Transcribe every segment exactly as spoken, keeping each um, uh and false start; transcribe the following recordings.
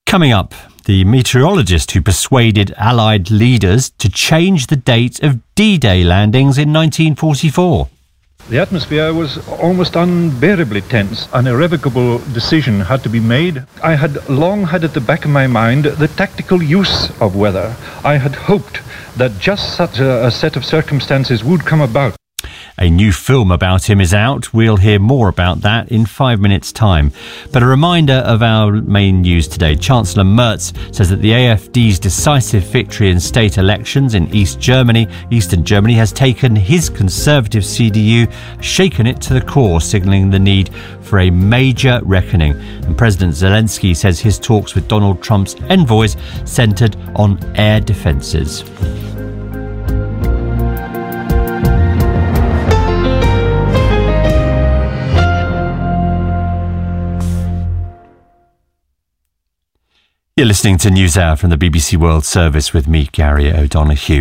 Coming up, the meteorologist who persuaded Allied leaders to change the date of D-Day landings in nineteen forty-four. The atmosphere was almost unbearably tense. An irrevocable decision had to be made. I had long had at the back of my mind the tactical use of weather. I had hoped that just such a, a set of circumstances would come about. A new film about him is out. We'll hear more about that in five minutes' time. But a reminder of our main news today. Chancellor Merz says that the A F D's decisive victory in state elections in East Germany, Eastern Germany, has taken his conservative C D U, shaken it to the core, signalling the need for a major reckoning. And President Zelensky says his talks with Donald Trump's envoys centred on air defences. You're listening to NewsHour from the B B C World Service with me, Gary O'Donoghue.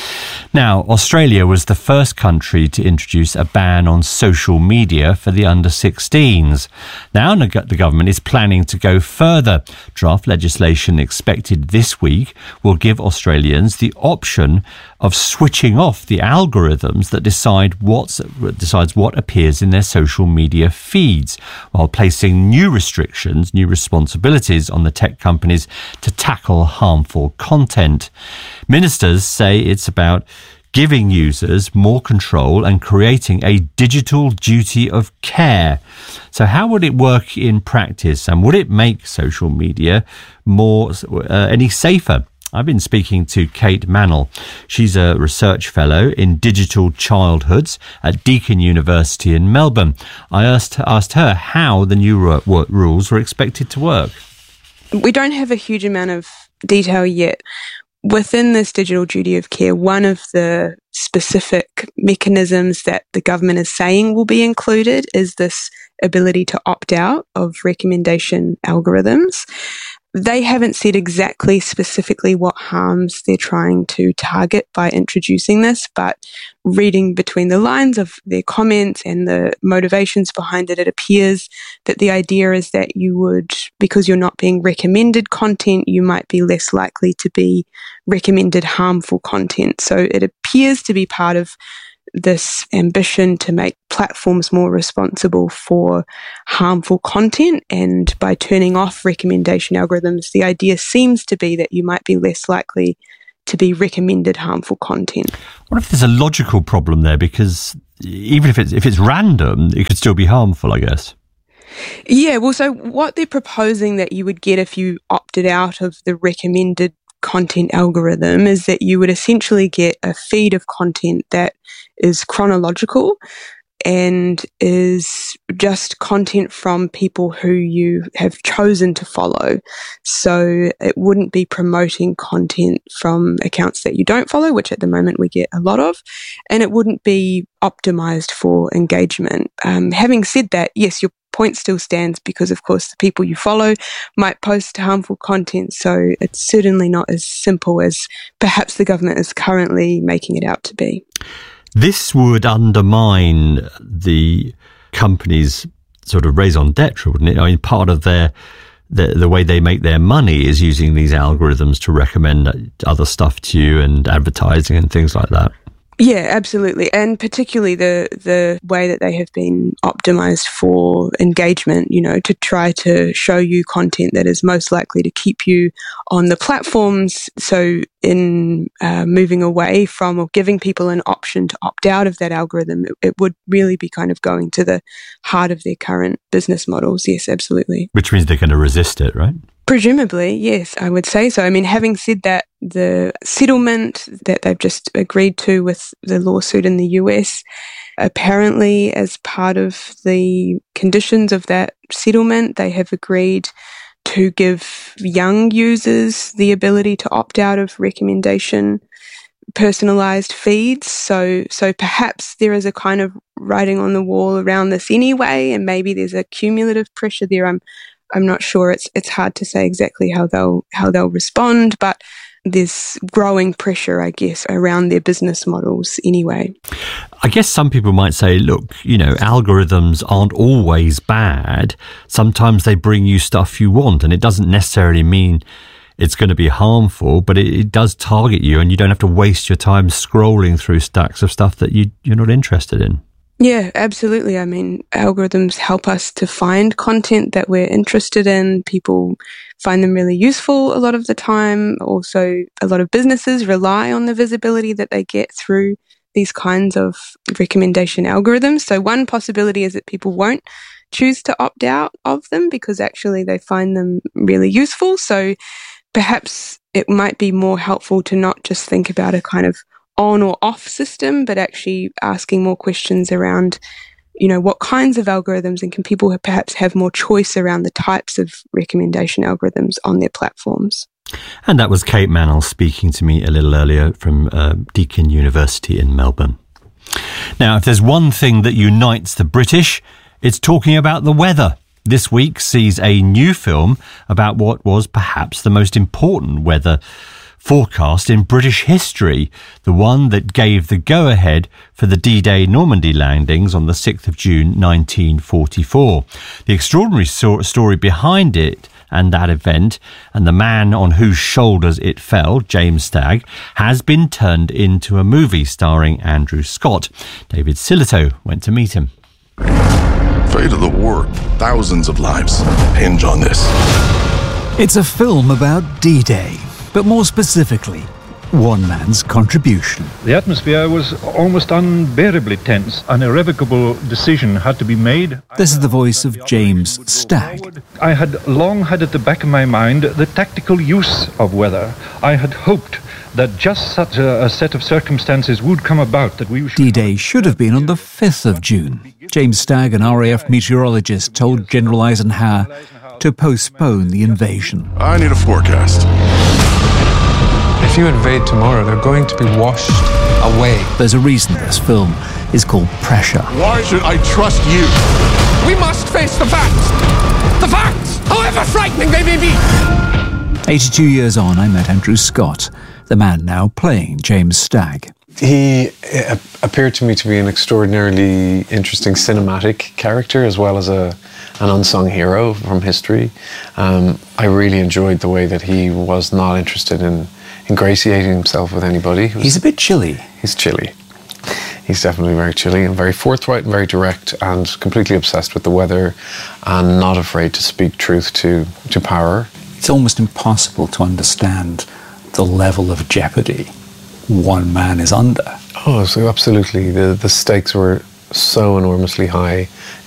Now, Australia was the first country to introduce a ban on social media for the under sixteens. Now, the government is planning to go further. Draft legislation expected this week will give Australians the option of switching off the algorithms that decide what's, decides what appears in their social media feeds, while placing new restrictions, new responsibilities on the tech companies to tackle harmful content. Ministers say it's about giving users more control and creating a digital duty of care. So how would it work in practice, and would it make social media more uh, any safer? I've been speaking to Kate Mannell. She's a research fellow in digital childhoods at Deakin University in Melbourne. I asked, asked her how the new ru- rules were expected to work. We don't have a huge amount of detail yet. Within this digital duty of care, one of the specific mechanisms that the government is saying will be included is this ability to opt out of recommendation algorithms. They haven't said exactly specifically what harms they're trying to target by introducing this, but reading between the lines of their comments and the motivations behind it, it appears that the idea is that you would, because you're not being recommended content, you might be less likely to be recommended harmful content. So it appears to be part of this ambition to make platforms more responsible for harmful content, and by turning off recommendation algorithms, the idea seems to be that you might be less likely to be recommended harmful content. What if there's a logical problem there? Because even if it's if it's random, it could still be harmful, I guess. Yeah, well, so what they're proposing that you would get if you opted out of the recommended content algorithm is that you would essentially get a feed of content that is chronological and is just content from people who you have chosen to follow. So it wouldn't be promoting content from accounts that you don't follow, which at the moment we get a lot of, and it wouldn't be optimized for engagement. Um, having said that, yes, your point still stands, because of course the people you follow might post harmful content, so it's certainly not as simple as perhaps the government is currently making it out to be. This would undermine the company's sort of raison d'etre, wouldn't it? I mean, part of their the, the way they make their money is using these algorithms to recommend other stuff to you and advertising and things like that. Yeah, absolutely. And particularly the the way that they have been optimized for engagement, you know, to try to show you content that is most likely to keep you on the platforms. So in uh, moving away from or giving people an option to opt out of that algorithm, it, it would really be kind of going to the heart of their current business models. Yes, absolutely. Which means they're going to resist it, right? Presumably, yes, I would say so. I mean, having said that, the settlement that they've just agreed to with the lawsuit in the U S, apparently as part of the conditions of that settlement, they have agreed to give young users the ability to opt out of recommendation personalized feeds. So, so perhaps there is a kind of writing on the wall around this anyway, and maybe there's a cumulative pressure there. I'm I'm not sure. It's it's hard to say exactly how they'll how they'll respond, but there's growing pressure, I guess, around their business models anyway. I guess some people might say, look, you know, algorithms aren't always bad. Sometimes they bring you stuff you want, and it doesn't necessarily mean it's going to be harmful, but it, it does target you, and you don't have to waste your time scrolling through stacks of stuff that you, you're not interested in. Yeah, absolutely. I mean, algorithms help us to find content that we're interested in. People find them really useful a lot of the time. Also, a lot of businesses rely on the visibility that they get through these kinds of recommendation algorithms. So one possibility is that people won't choose to opt out of them because actually they find them really useful. So perhaps it might be more helpful to not just think about a kind of on or off system, but actually asking more questions around, you know, what kinds of algorithms, and can people perhaps have more choice around the types of recommendation algorithms on their platforms. And that was Kate Mannell speaking to me a little earlier from uh, Deakin University in Melbourne. Now, if there's one thing that unites the British, it's talking about the weather. This week sees a new film about what was perhaps the most important weather forecast in British history, the one that gave the go-ahead for the D-Day Normandy landings on the sixth of June nineteen forty-four. The extraordinary so- story behind it and that event, and the man on whose shoulders it fell, James Stagg, has been turned into a movie starring Andrew Scott. David Sillito went to meet him. Fate of the war, thousands of lives hinge on this. It's a film about D-Day, but more specifically, one man's contribution. The atmosphere was almost unbearably tense. An irrevocable decision had to be made. This is the voice of James Stagg. I had long had at the back of my mind the tactical use of weather. I had hoped that just such a, a set of circumstances would come about that we should... D-Day should have been on the fifth of June. James Stagg, an R A F meteorologist, told General Eisenhower to postpone the invasion. I need a forecast. If you invade tomorrow, they're going to be washed away. There's a reason this film is called Pressure. Why should I trust you? We must face the facts! The facts! However frightening they may be! eighty-two years on, I met Andrew Scott, the man now playing James Stagg. He uh, appeared to me to be an extraordinarily interesting cinematic character, as well as a, an unsung hero from history. Um, I really enjoyed the way that he was not interested in ingratiating himself with anybody. He's a bit chilly. He's chilly. He's definitely very chilly and very forthright and very direct and completely obsessed with the weather and not afraid to speak truth to, to power. It's almost impossible to understand the level of jeopardy one man is under. Oh, so absolutely. The, the stakes were so enormously high.